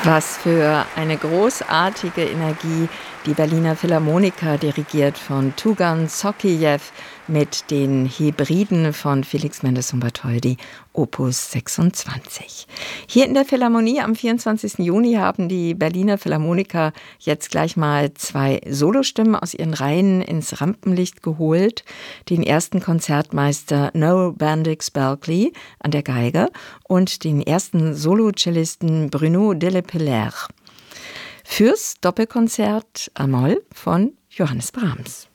Was für eine großartige Energie, die Berliner Philharmoniker, dirigiert von Tugan Sokijew mit den Hebriden von Felix Mendelssohn Bartholdy, Opus 26. Hier in der Philharmonie am 24. Juni haben die Berliner Philharmoniker jetzt gleich mal 2 Solostimmen aus ihren Reihen ins Rampenlicht geholt. Den ersten Konzertmeister Noel Bendix-Berkeley an der Geige und den ersten Solocellisten Bruno Delepelaere. Fürs Doppelkonzert a-Moll von Johannes Brahms.